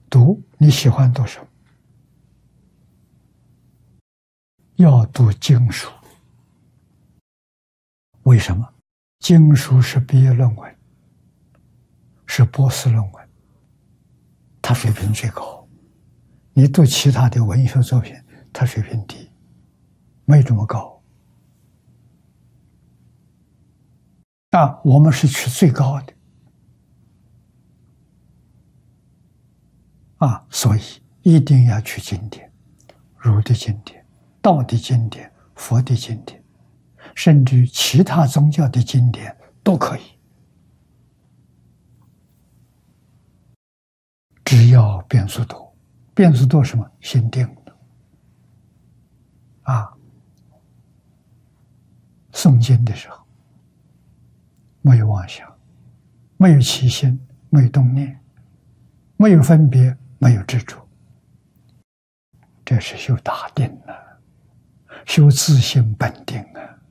读你喜欢读什么？要读经书。为什么？经书是毕业论文，是博士论文，它水平最高。你读其他的文学作品，它水平低，没这么高。我们是取最高的。所以一定要去经典，儒的经典、道的经典、佛的经典，甚至于其他宗教的经典都可以，只要遍数多。遍数多什么？心定的。诵经的时候，没有妄想，没有起心，没有动念，没有分别，没有执着，这是修大定了，修自性本定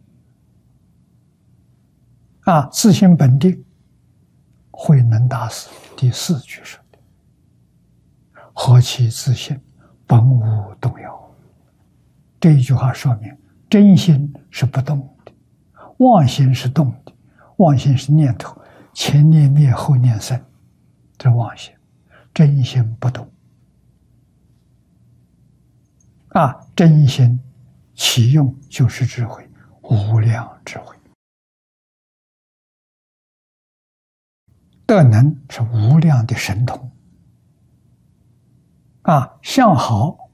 自性本定，慧能大师第4句说的：“何其自性，本无动摇。”这一句话说明，真心是不动的，妄心是动的。妄心是念头，前念灭，后念生，这妄心。真心不动。真心启用就是智慧，无量智慧。德能是无量的神通。相好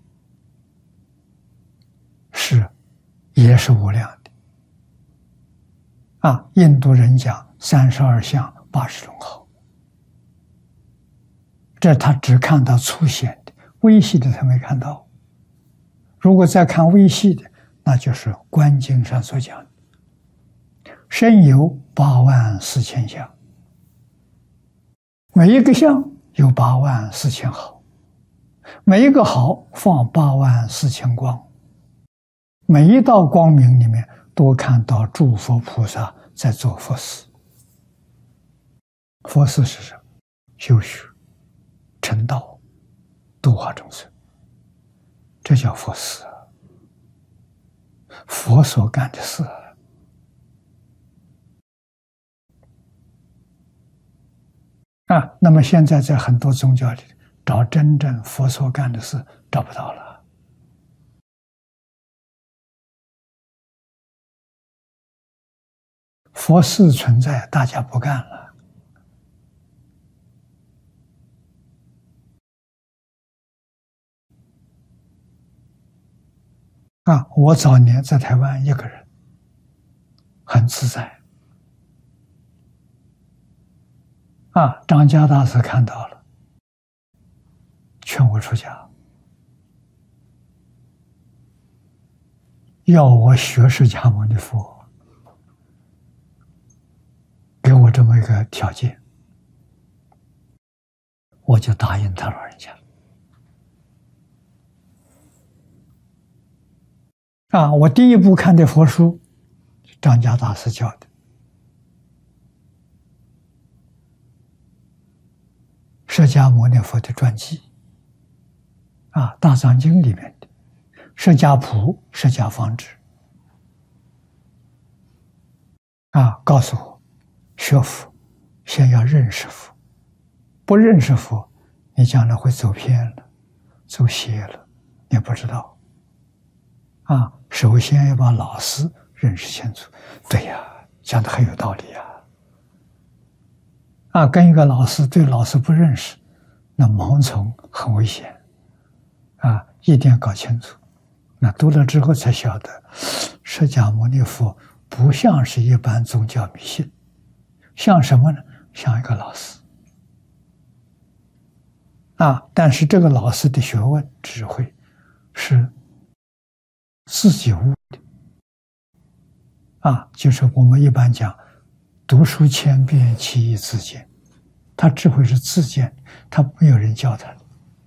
也是无量的。印度人讲32相80种好，这他只看到粗显的，微细的他没看到。如果再看微细的，那就是《观经》上所讲的，身有84000相，每一个相有84000好，每一个好放84000光，每一道光明里面都看到诸佛菩萨在做佛事。佛事是什么？修学、成道、度化众生，这叫佛事。佛所干的事。那么现在在很多宗教里找真正佛所干的事找不到了。佛事存在，大家不干了。我早年在台湾一个人，很自在。张家大师看到了，劝我出家，要我学释迦牟尼佛，给我这么一个条件，我就答应他老人家。我第一部看的佛书，张家大师教的，释迦牟尼佛的传记，大藏经里面的释迦谱、释迦方志，告诉我，学佛先要认识佛，不认识佛，你将来会走偏了，走邪了，你不知道。首先要把老师认识清楚。对呀，讲的很有道理呀。跟一个老师对老师不认识，那盲从很危险。一定要搞清楚。那读了之后才晓得，释迦牟尼佛不像是一般宗教迷信，像什么呢？像一个老师。但是这个老师的学问、智慧是自己悟的。就是我们一般讲，读书千遍，其义自见。他智慧是自见，他没有人教他的。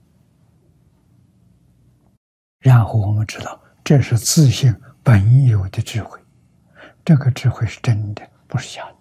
然后我们知道，这是自性本有的智慧，这个智慧是真的，不是假的。